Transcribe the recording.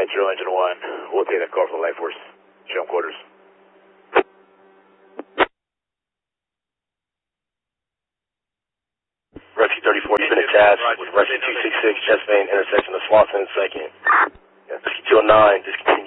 Nitro Engine 1. We'll take that call for the Life Force. Jump quarters. Rescue 34, you've been attached with Rescue 266, Chest Vein, intersection of Swanson and 2nd. Rescue 209, discontinue.